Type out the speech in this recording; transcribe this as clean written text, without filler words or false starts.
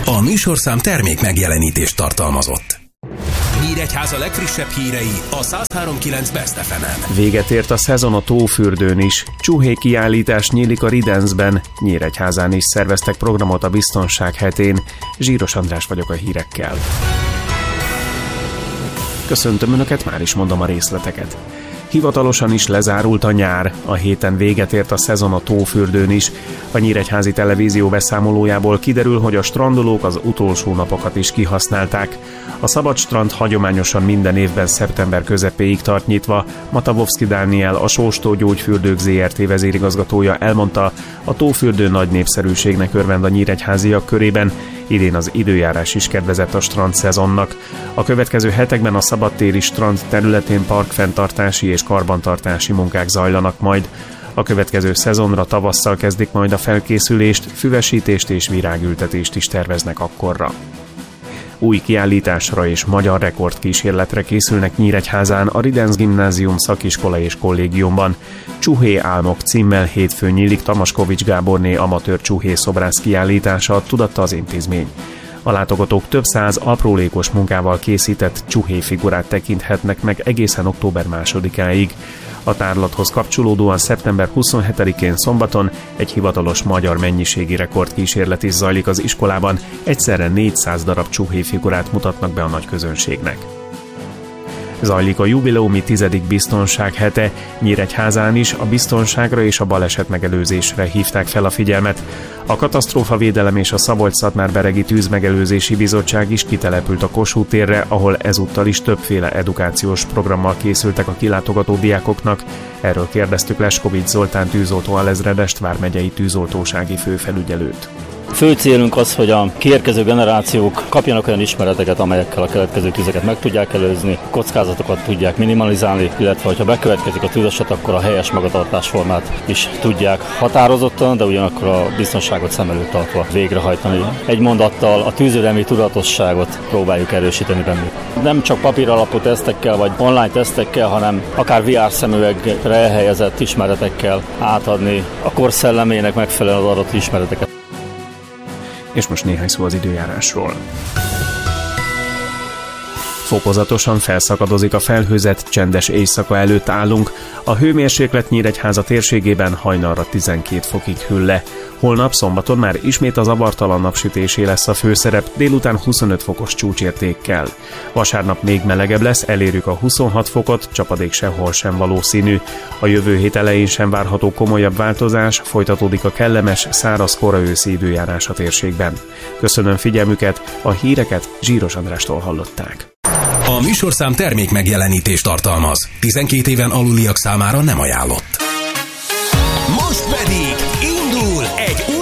A műsorszám termék megjelenítést tartalmazott. Nyíregyháza legfrissebb hírei a 103.9 Best FM-en. Véget ért a szezon a Tófürdőn is. Csuhé kiállítás nyílik a Ridenzben. Nyíregyházán is szerveztek programot a Biztonság hetén. Zsíros András vagyok a hírekkel. Köszöntöm Önöket, már is mondom a részleteket. Hivatalosan is lezárult a nyár, a héten véget ért a szezon a Tófürdőn is. A Nyíregyházi Televízió beszámolójából kiderül, hogy a strandolók az utolsó napokat is kihasználták. A Szabadstrand hagyományosan minden évben szeptember közepéig tart nyitva. Matavovszki Dániel, a Sóstó Gyógyfürdők Zrt. Vezérigazgatója elmondta, a Tófürdő nagy népszerűségnek örvend a nyíregyháziak körében, idén az időjárás is kedvezett a strandszezonnak. A következő hetekben a szabadtéri strand területén parkfenntartási és karbantartási munkák zajlanak majd. A következő szezonra tavasszal kezdik majd a felkészülést, füvesítést és virágültetést is terveznek akkorra. Új kiállításra és magyar rekordkísérletre készülnek Nyíregyházán a Ridenz Gimnázium szakiskola és kollégiumban. Csuhé álmok címmel hétfőn nyílik Tamaskovics Gáborné amatőr csuhé szobrász kiállítása, tudatta az intézmény. A látogatók több száz aprólékos munkával készített csuhé figurát tekinthetnek meg egészen október 2-áig. A tárlathoz kapcsolódóan szeptember 27-én szombaton egy hivatalos magyar mennyiségi rekordkísérlet is zajlik az iskolában, egyszerre 400 darab csuhé figurát mutatnak be a nagy közönségnek. Zajlik a jubileumi 10. Biztonság hete. Nyíregyházán is a biztonságra és a baleset megelőzésre hívták fel a figyelmet. A Katasztrófavédelem és a Szabolcs-Szatmár-Beregi Tűzmegelőzési Bizottság is kitelepült a Kossuth térre, ahol ezúttal is többféle edukációs programmal készültek a kilátogató diákoknak. Erről kérdeztük Leskovics Zoltán tűzoltó alezredest, vármegyei tűzoltósági főfelügyelőt. Fő célunk az, hogy a kiérkező generációk kapjanak olyan ismereteket, amelyekkel a keletkező tüzeket meg tudják előzni, kockázatokat tudják minimalizálni, illetve ha bekövetkezik a tűzeset, akkor a helyes magatartásformát is tudják határozottan, de ugyanakkor a biztonságot szem előtt tartva végrehajtani. Egy mondattal a tűzvédelmi tudatosságot próbáljuk erősíteni bennük. Nem csak papíralapú tesztekkel vagy online tesztekkel, hanem akár VR szemüvegre elhelyezett ismeretekkel átadni a kor szellemének megfelelően az adott ismereteket. És most néhány szó az időjárásról. Fokozatosan felszakadozik a felhőzet, csendes éjszaka előtt állunk. A hőmérséklet Nyíregyháza térségében hajnalra 12 fokig hűl le. Holnap szombaton már ismét a zavartalan napsütésé lesz a főszerep, délután 25 fokos csúcsértékkel. Vasárnap még melegebb lesz, elérjük a 26 fokot, csapadék sehol sem valószínű. A jövő hét elején sem várható komolyabb változás, folytatódik a kellemes, száraz koraőszi időjárás a térségben. Köszönöm figyelmüket, a híreket Zsíros Andrástól hallották. A műsorszám termék megjelenítést tartalmaz. 12 éven aluliak számára nem ajánlott. Most pedig indul egy